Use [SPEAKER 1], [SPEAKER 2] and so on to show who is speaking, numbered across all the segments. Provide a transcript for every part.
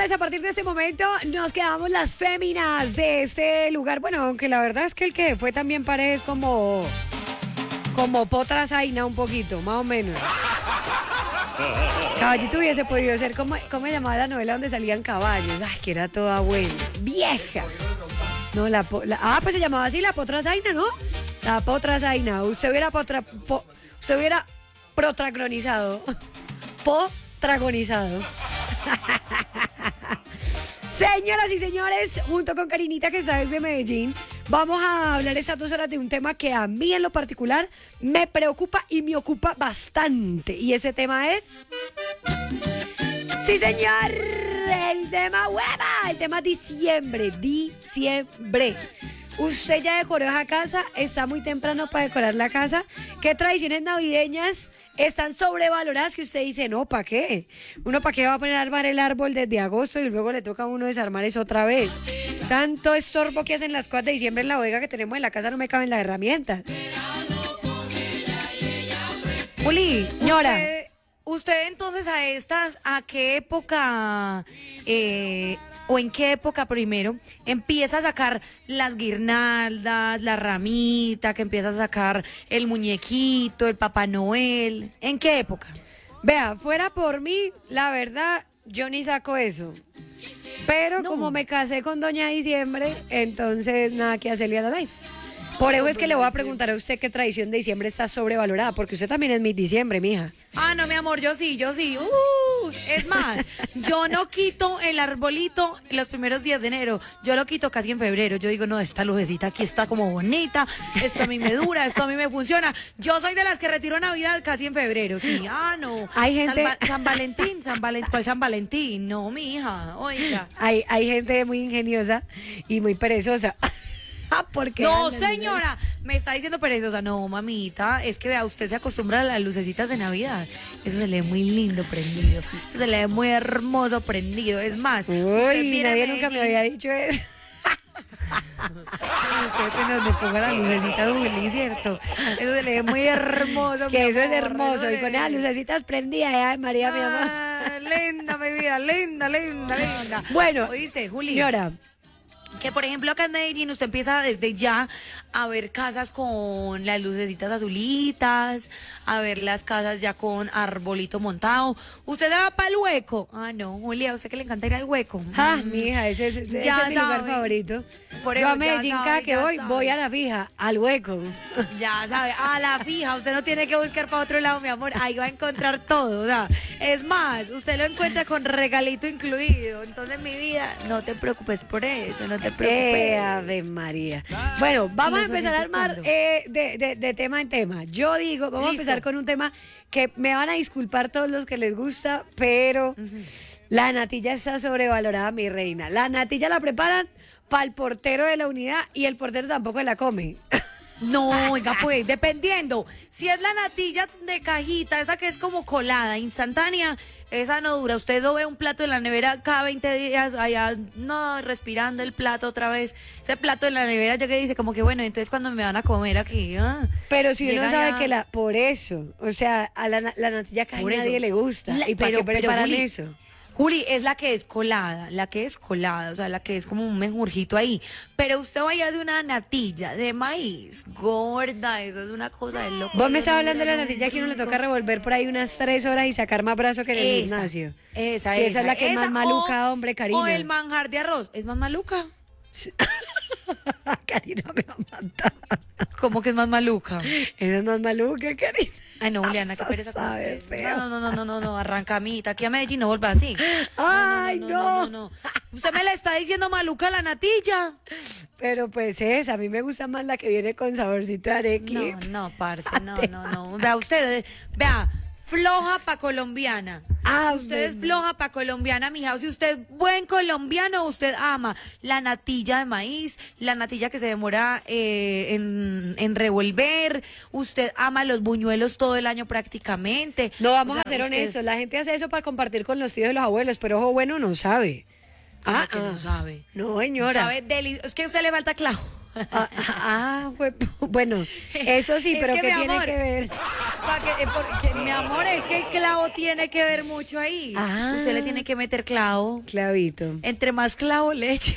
[SPEAKER 1] Señores, a partir de este momento nos quedamos las féminas de este lugar. Bueno, aunque la verdad es que el que fue también parece como Potra Zaina un poquito, más o menos. Caballito hubiese podido ser como se llamaba la novela donde salían caballos. Ay, que era toda buena. Vieja. No, pues se llamaba así, la Potra Zaina, ¿no? La Potra Zaina. Usted hubiera protagonizado. Potragonizado. Señoras y señores, junto con Karinita, que está desde Medellín, vamos a hablar estas 2 horas de un tema que a mí en lo particular me preocupa y me ocupa bastante. Y ese tema es... Sí, señor, el tema hueva, el tema diciembre. Usted ya decoró esa casa, está muy temprano para decorar la casa. ¿Qué tradiciones navideñas están sobrevaloradas que usted dice, no, ¿para qué? Uno, ¿para qué va a poner a armar el árbol desde agosto y luego le toca a uno desarmar eso otra vez? Tanto estorbo que hacen las cosas de diciembre en la bodega que tenemos en la casa, no me caben las herramientas.
[SPEAKER 2] Juli,
[SPEAKER 1] señora.
[SPEAKER 2] ¿Usted entonces a qué época, o en qué época primero, empieza a sacar las guirnaldas, la ramita, que empieza a sacar el muñequito, el Papá Noel? ¿En qué época?
[SPEAKER 1] Vea, fuera por mí, la verdad, yo ni saco eso. Pero como me casé con Doña Diciembre, entonces nada que hacerle a la live. Por eso es que le voy a preguntar a usted qué tradición de diciembre está sobrevalorada, porque usted también es mi diciembre, mija.
[SPEAKER 2] Ah, no, mi amor, yo sí. Es más, yo no quito el arbolito en los primeros días de enero, yo lo quito casi en febrero. Yo digo, no, esta lucecita aquí está como bonita, esto a mí me dura, esto a mí me funciona. Yo soy de las que retiro Navidad casi en febrero, sí. Ah, no.
[SPEAKER 1] Hay gente...
[SPEAKER 2] San Valentín, ¿cuál San Valentín? No, mija, oiga.
[SPEAKER 1] Hay gente muy ingeniosa y muy perezosa. Porque
[SPEAKER 2] no, señora, me está diciendo perezosa. No, mamita, es que vea, usted se acostumbra a las lucecitas de Navidad. Eso se le ve muy lindo prendido. Eso se le ve muy hermoso prendido. Es más,
[SPEAKER 1] uy, nadie nunca me había dicho eso.
[SPEAKER 2] Usted apenas me ponga la lucecita, Juli, ¿cierto? Eso se le ve muy hermoso.
[SPEAKER 1] Que eso es hermoso. Y con esas lucecitas prendidas, ay, María, mi amor.
[SPEAKER 2] Linda, mi vida, linda.
[SPEAKER 1] Bueno,
[SPEAKER 2] ¿oíste, Juli?
[SPEAKER 1] Señora.
[SPEAKER 2] Que por ejemplo acá en Medellín usted empieza desde ya a ver casas con las lucecitas azulitas, a ver las casas ya con arbolito montado. ¿Usted le va para el hueco? Ah, no, Julia, a usted que le encanta ir al hueco.
[SPEAKER 1] Mija, ese es mi lugar favorito. Yo a Medellín cada que voy a la fija, al hueco.
[SPEAKER 2] Ya sabe, a la fija, usted no tiene que buscar para otro lado, mi amor, ahí va a encontrar todo, o sea, es más, usted lo encuentra con regalito incluido. Entonces, mi vida, no te preocupes por eso, no te preocupes.
[SPEAKER 1] Ave María. Bueno, vamos a empezar a armar de tema en tema. Yo digo, vamos a empezar con un tema que me van a disculpar todos los que les gusta, pero la natilla está sobrevalorada, mi reina. La natilla la preparan para el portero de la unidad y el portero tampoco la come.
[SPEAKER 2] No, oiga, pues, dependiendo. Si es la natilla de cajita, esa que es como colada, instantánea, esa no dura. Usted no ve un plato en la nevera cada 20 días, allá, no, respirando el plato otra vez. Ese plato en la nevera llega y dice como que, bueno, entonces cuando me van a comer aquí,
[SPEAKER 1] Pero si uno sabe que por eso, o sea, a la natilla cajita a nadie le gusta. ¿Y para qué preparan eso?
[SPEAKER 2] Juli, es la que es colada, o sea, la que es como un menjurjito ahí. Pero usted vaya de una natilla de maíz gorda, eso es una cosa de loco.
[SPEAKER 1] Vos me estabas hablando de la natilla que uno le toca revolver por ahí unas 3 horas y sacar más brazo que en el gimnasio.
[SPEAKER 2] Esa
[SPEAKER 1] es la que es más maluca, hombre, Karina.
[SPEAKER 2] O el manjar de arroz, ¿es más maluca?
[SPEAKER 1] Karina me va a matar.
[SPEAKER 2] ¿Cómo que es más maluca?
[SPEAKER 1] Esa es más maluca, Karina.
[SPEAKER 2] Ay, no, Juliana, qué pereza con usted. No, arrancamita. Aquí a Medellín no vuelva así.
[SPEAKER 1] Ay, no.
[SPEAKER 2] Usted me la está diciendo maluca la natilla.
[SPEAKER 1] Pero pues a mí me gusta más la que viene con saborcito de arequipe.
[SPEAKER 2] No, parce, no. Vea, usted, floja pa' colombiana. Usted es floja pa' colombiana, mija. Si usted es buen colombiano, usted ama la natilla de maíz, la natilla que se demora en revolver. Usted ama los buñuelos todo el año prácticamente.
[SPEAKER 1] No, vamos a ser honestos. La gente hace eso para compartir con los tíos y los abuelos, pero ojo bueno no sabe.
[SPEAKER 2] Que no sabe.
[SPEAKER 1] No, señora.
[SPEAKER 2] Sabe es que a usted le falta clavo.
[SPEAKER 1] Bueno, eso sí, pero
[SPEAKER 2] que,
[SPEAKER 1] ¿qué
[SPEAKER 2] mi
[SPEAKER 1] tiene
[SPEAKER 2] amor,
[SPEAKER 1] que ver?
[SPEAKER 2] Porque, mi amor, es que el clavo tiene que ver mucho ahí.
[SPEAKER 1] Ah.
[SPEAKER 2] Usted le tiene que meter clavo.
[SPEAKER 1] Clavito.
[SPEAKER 2] Entre más clavo le eche.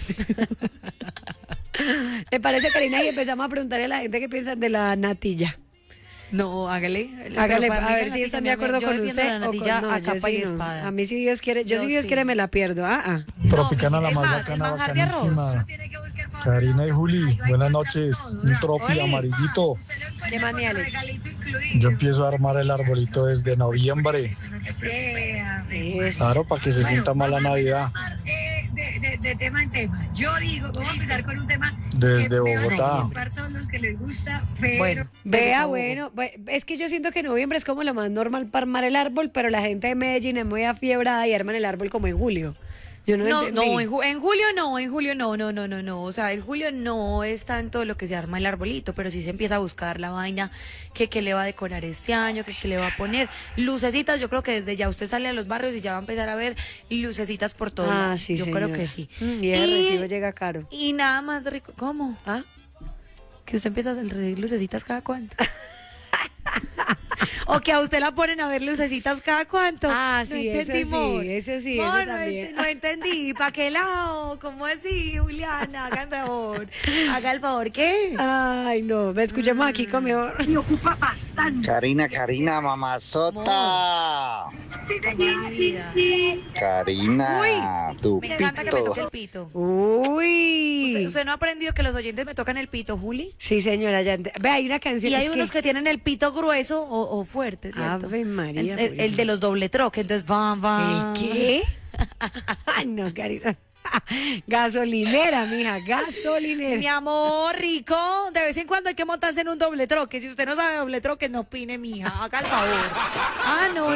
[SPEAKER 1] ¿Le parece, Karina, y empezamos a preguntarle a la gente qué piensa de la natilla?
[SPEAKER 2] No, hágale.
[SPEAKER 1] Hágale,
[SPEAKER 2] Pero para
[SPEAKER 1] a
[SPEAKER 2] mí
[SPEAKER 1] ver
[SPEAKER 2] la
[SPEAKER 1] si
[SPEAKER 2] natilla,
[SPEAKER 1] están
[SPEAKER 2] mi
[SPEAKER 1] de
[SPEAKER 2] amor,
[SPEAKER 1] acuerdo
[SPEAKER 2] yo
[SPEAKER 1] con
[SPEAKER 2] defiendo
[SPEAKER 1] usted
[SPEAKER 2] la
[SPEAKER 1] o
[SPEAKER 2] natilla
[SPEAKER 1] con no.
[SPEAKER 2] a
[SPEAKER 1] Yo
[SPEAKER 2] capa y
[SPEAKER 1] sí no.
[SPEAKER 2] espada.
[SPEAKER 1] A mí si Dios quiere, yo
[SPEAKER 2] Yo
[SPEAKER 1] si Dios
[SPEAKER 2] sí.
[SPEAKER 1] quiere me la pierdo.
[SPEAKER 3] Tropicana, la
[SPEAKER 2] es
[SPEAKER 3] más
[SPEAKER 2] más,
[SPEAKER 3] bacana,
[SPEAKER 2] el manjar de
[SPEAKER 3] bacanísima. Karina y Juli, buenas noches. Un tropi
[SPEAKER 1] Oli.
[SPEAKER 3] amarillito.
[SPEAKER 1] ¿Qué más, mi Alex?
[SPEAKER 3] Yo empiezo a armar el arbolito desde noviembre.
[SPEAKER 1] Eso.
[SPEAKER 3] Claro, para que se sienta más la Navidad.
[SPEAKER 4] De tema en tema. Yo digo, vamos a empezar con un tema
[SPEAKER 3] Desde
[SPEAKER 4] que me van a
[SPEAKER 3] Bogotá.
[SPEAKER 4] preocupar todos los que les gusta, pero
[SPEAKER 2] Bueno,
[SPEAKER 1] Vea, bueno, es que yo siento que noviembre es como lo más normal para armar el árbol, pero la gente de Medellín es muy afiebrada y arman el árbol como en julio. Yo no
[SPEAKER 2] No,
[SPEAKER 1] entendí.
[SPEAKER 2] no, en julio no. O sea, en julio no es tanto lo que se arma el arbolito, pero sí se empieza a buscar la vaina que le va a decorar este año, que le va a poner. Lucecitas, yo creo que desde ya usted sale a los barrios y ya va a empezar a ver lucecitas por todo.
[SPEAKER 1] Ah, sí,
[SPEAKER 2] yo creo
[SPEAKER 1] señora.
[SPEAKER 2] que sí.
[SPEAKER 1] Y el recibo llega caro.
[SPEAKER 2] Y nada más rico. ¿Cómo?
[SPEAKER 1] ¿Ah?
[SPEAKER 2] Que usted empieza a recibir lucecitas cada cuánto. O que a usted la ponen a ver lucecitas cada cuánto.
[SPEAKER 1] Ah,
[SPEAKER 2] No
[SPEAKER 1] sí, eso
[SPEAKER 2] entendí,
[SPEAKER 1] sí,
[SPEAKER 2] amor.
[SPEAKER 1] eso sí,
[SPEAKER 2] Amor,
[SPEAKER 1] eso también.
[SPEAKER 2] No entendí. ¿Para qué lado? ¿Cómo así, Juliana? Haga el favor. Haga el favor, ¿qué?
[SPEAKER 1] Ay, no, me escuchemos aquí con mejor.
[SPEAKER 4] me ocupa bastante.
[SPEAKER 5] Karina, mamazota.
[SPEAKER 4] Sí,
[SPEAKER 2] Amor, mi vida.
[SPEAKER 5] Karina, tu
[SPEAKER 2] Me encanta que me toque el
[SPEAKER 5] pito.
[SPEAKER 2] pito.
[SPEAKER 1] Uy.
[SPEAKER 2] ¿Usted no ha aprendido que los oyentes me tocan el pito, Juli?
[SPEAKER 1] Sí, señora, ya ve, hay una canción.
[SPEAKER 2] Y hay
[SPEAKER 1] es
[SPEAKER 2] unos que tienen el pito grueso o fuerte, ¿cierto?
[SPEAKER 1] Ave María,
[SPEAKER 2] El de los doble troque, entonces van.
[SPEAKER 1] ¿El qué? Ay, no, Karina. Gasolinera, mija, gasolinera.
[SPEAKER 2] Mi amor, rico, de vez en cuando hay que montarse en un doble troque. Si usted no sabe doble troque, no opine, mija, haga el favor. Ah, no.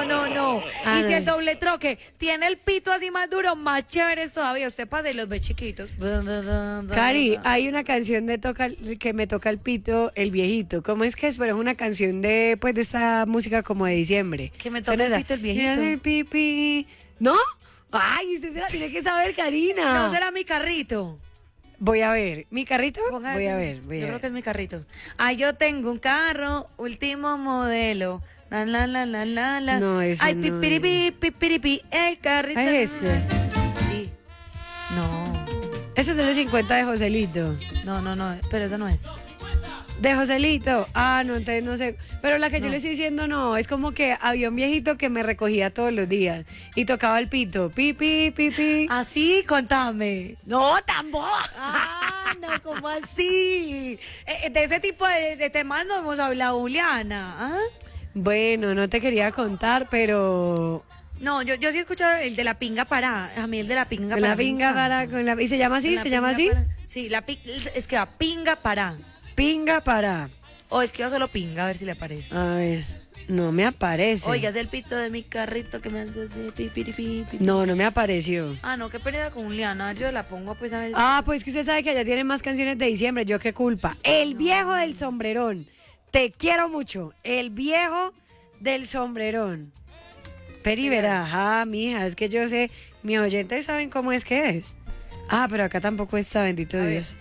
[SPEAKER 1] Ah,
[SPEAKER 2] Y si
[SPEAKER 1] no.
[SPEAKER 2] el doble troque tiene el pito así más duro, más chéveres todavía, usted pasa y los ve chiquitos.
[SPEAKER 1] Cari, hay una canción que me toca el pito, el viejito. ¿Cómo es que es? Pero es una canción de, pues, de esta música como de diciembre.
[SPEAKER 2] Que me toca
[SPEAKER 1] Suena
[SPEAKER 2] el
[SPEAKER 1] esa,
[SPEAKER 2] pito, el viejito.
[SPEAKER 1] "Mira el pipí". ¿No? Ay, usted se la tiene que saber, Karina.
[SPEAKER 2] No será mi carrito.
[SPEAKER 1] Voy a ver. ¿Mi carrito?
[SPEAKER 2] Ponga
[SPEAKER 1] Voy
[SPEAKER 2] ese.
[SPEAKER 1] a ver,
[SPEAKER 2] Yo
[SPEAKER 1] voy a
[SPEAKER 2] creo
[SPEAKER 1] ver.
[SPEAKER 2] que es mi carrito. Ah, yo tengo un carro, último modelo. La.
[SPEAKER 1] No, ese
[SPEAKER 2] Ay,
[SPEAKER 1] no
[SPEAKER 2] pipiripi, el carrito.
[SPEAKER 1] Ah, ese.
[SPEAKER 2] Sí. No,
[SPEAKER 1] Ese es de los 50 de Joselito.
[SPEAKER 2] no, pero eso no es.
[SPEAKER 1] De Joselito. Ah, no, entonces no sé. Pero la que yo
[SPEAKER 2] No.
[SPEAKER 1] le estoy diciendo no, es como que había un viejito que me recogía todos los días y tocaba el pito. Pipi, pipi.
[SPEAKER 2] Así, contame.
[SPEAKER 1] No, tampoco.
[SPEAKER 2] Ah, no, ¿cómo así? De ese tipo de temas no hemos hablado, Juliana. ¿Ah?
[SPEAKER 1] Bueno, no te quería contar, pero
[SPEAKER 2] No, yo sí he escuchado el de la pinga para. A mí el de la pinga
[SPEAKER 1] con
[SPEAKER 2] para.
[SPEAKER 1] la pinga para ¿y se llama así?
[SPEAKER 2] La
[SPEAKER 1] ¿Se llama
[SPEAKER 2] pinga
[SPEAKER 1] así?
[SPEAKER 2] para. Sí, es que va pinga para.
[SPEAKER 1] Pinga para.
[SPEAKER 2] O es que va solo pinga, a ver si le aparece.
[SPEAKER 1] A ver, no me aparece.
[SPEAKER 2] Oiga, es del pito de mi carrito que me hace así, pipiripi.
[SPEAKER 1] No, no me apareció.
[SPEAKER 2] Ah, no, qué pérdida con Juliana. Yo la pongo pues a ver.
[SPEAKER 1] Ah, pues que usted sabe que allá tienen más canciones de diciembre. Yo qué culpa. El viejo del sombrerón. Te quiero mucho. El viejo del sombrerón. Peri verá. Ah, mija, es que yo sé. Mis oyentes saben cómo es que es. Ah, pero acá tampoco está, bendito
[SPEAKER 2] A ver.
[SPEAKER 1] Dios.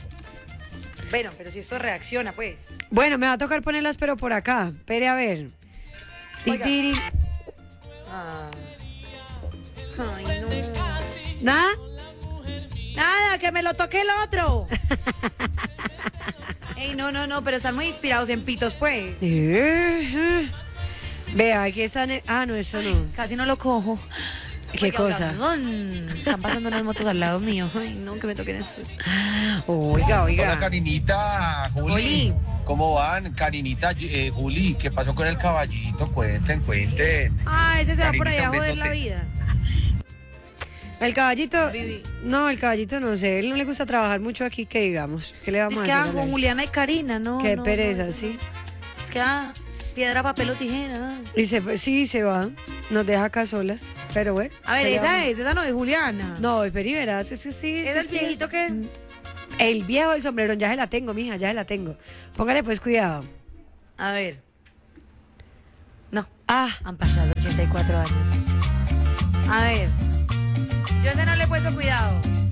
[SPEAKER 2] Bueno, pero si esto reacciona, pues.
[SPEAKER 1] Bueno, me va a tocar ponerlas, pero por acá. Pere, a ver.
[SPEAKER 2] Oiga.
[SPEAKER 1] Titiri.
[SPEAKER 2] Ah. Ay, no.
[SPEAKER 1] ¿Nada?
[SPEAKER 2] Nada, que me lo toque el otro. Ey, no, pero están muy inspirados en pitos, pues.
[SPEAKER 1] Vea, aquí están. Ah, no, eso no.
[SPEAKER 2] Casi no lo cojo.
[SPEAKER 1] ¿Qué
[SPEAKER 2] Oiga,
[SPEAKER 1] cosa?
[SPEAKER 2] Están pasando unas motos al lado mío. Ay, no, que me toquen eso.
[SPEAKER 1] Oiga,
[SPEAKER 6] Hola,
[SPEAKER 1] oiga.
[SPEAKER 6] Karinita, Juli.
[SPEAKER 2] Oli.
[SPEAKER 6] ¿Cómo van? Karinita, Juli, ¿qué pasó con el caballito? Cuenten.
[SPEAKER 2] Ah, ese se va por
[SPEAKER 6] Karinita,
[SPEAKER 2] allá a
[SPEAKER 6] un
[SPEAKER 2] joder la
[SPEAKER 6] besote.
[SPEAKER 2] vida.
[SPEAKER 1] El caballito.
[SPEAKER 2] Vivi.
[SPEAKER 1] No, el caballito no sé. Él no le gusta trabajar mucho aquí, que digamos. ¿Qué le vamos
[SPEAKER 2] Es
[SPEAKER 1] a
[SPEAKER 2] que
[SPEAKER 1] hacer?
[SPEAKER 2] van con Juliana y Karina, ¿no?
[SPEAKER 1] Qué
[SPEAKER 2] no,
[SPEAKER 1] pereza,
[SPEAKER 2] no,
[SPEAKER 1] sí.
[SPEAKER 2] Es que piedra, papel o tijera.
[SPEAKER 1] Y se fue, sí, se va. Nos deja acá solas. Pero bueno.
[SPEAKER 2] A ver,
[SPEAKER 1] ¿qué le
[SPEAKER 2] esa
[SPEAKER 1] vamos?
[SPEAKER 2] esa no es Juliana.
[SPEAKER 1] No, Peri, verás, es que sí.
[SPEAKER 2] Es el
[SPEAKER 1] sí,
[SPEAKER 2] viejito que.
[SPEAKER 1] El viejo del sombrerón, ya se la tengo, mija, ya se la tengo. Póngale pues cuidado.
[SPEAKER 2] A ver. No,
[SPEAKER 1] Ah,
[SPEAKER 2] han pasado 84 años. A ver. Yo ese no le he puesto cuidado.